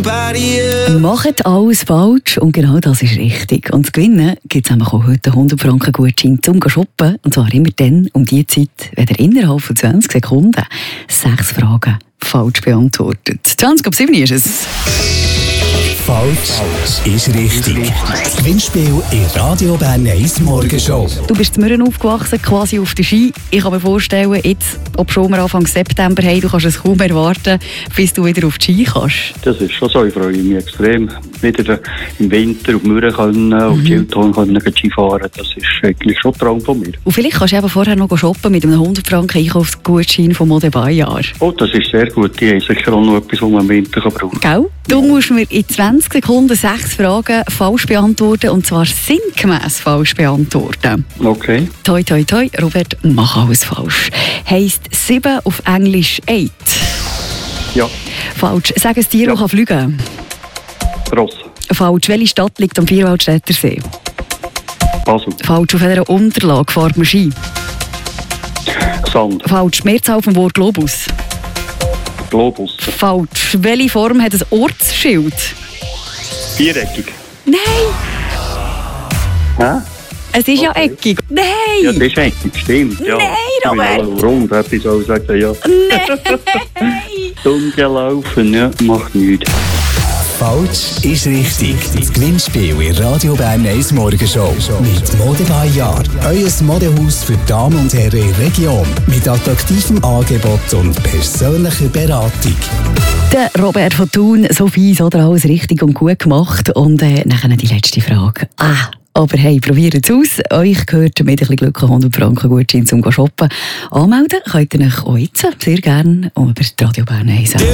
Macht alles falsch und genau das ist richtig. Und zu gewinnen gibt es nämlich auch heute 100 Franken Gutschein zum Shoppen. Und zwar immer dann um die Zeit, wenn ihr innerhalb von 20 Sekunden 6 Fragen falsch beantwortet. 20:07 ist es. Falsch ist richtig. Das Gewinnspiel in Radio Bern 1 Morgenshow. Du bist in Mürren aufgewachsen, quasi auf der Ski. Ich kann mir vorstellen, jetzt, ob schon wir Anfang September haben, du kannst es kaum erwarten, bis du wieder auf die Ski kannst. Das ist schon so, ich freue mich extrem. Wieder im Winter auf Mürren können, auf Schildhorn können Ski fahren. Das ist eigentlich schon ein Traum von mir. Und vielleicht kannst du eben vorher noch shoppen mit einem 100 Franken Einkaufsgutschein von Mode Bayard. Oh, das ist sehr gut. Die haben sicher auch noch etwas, was man im Winter brauchen kann. Gell? Du musst mir in 20 Sekunden 6 Fragen falsch beantworten, und zwar sinngemäss falsch beantworten. Okay. Toi, toi, toi, Robert, mach alles falsch. Heisst 7 auf Englisch 8? Ja. Falsch. Sag ein Tier, das kann fliegen. Ross. Falsch. Welche Stadt liegt am Vierwaldstättersee? Basel. Falsch. Auf welcher Unterlage fährt man Ski? Sand. Falsch. Mehrzahl vom Wort Globus. Globus. Falsch. Welche Form hat ein Ortsschild? Viereckig. Nein! Hä? Es ist ja eckig. Nein! Ja, das ist eckig, stimmt. Ja. Nein, Robert! Ich bin ja rund, hätte ich so sagen, ja. Nein! Dumm gelaufen, ja, macht nichts. Falsch ist richtig. Das Gewinnspiel in Radio Bern 1 Morgenshow. Mit Mode Bayard. Euer Modehaus für Damen und Herren in der Region. Mit attraktivem Angebot und persönlicher Beratung. Der Robert von Thun, so fies, oder? Alles richtig und gut gemacht. Und nachher die letzte Frage. Aber hey, probiert es aus. Euch gehört mit ein bisschen Glück 100 Franken Gutschein zum Shoppen. Anmelden könnt ihr euch auch jetzt sehr gerne über Radio Bern 1.